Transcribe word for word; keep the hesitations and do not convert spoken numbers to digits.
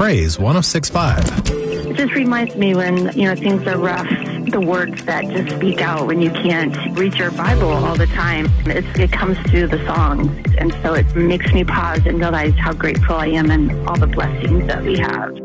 Praise one oh six point five. It just reminds me when, you know, things are rough, the words that just speak out when you can't read your Bible all the time. It's, it comes through the songs. And so it makes me pause and realize how grateful I am and all the blessings that we have.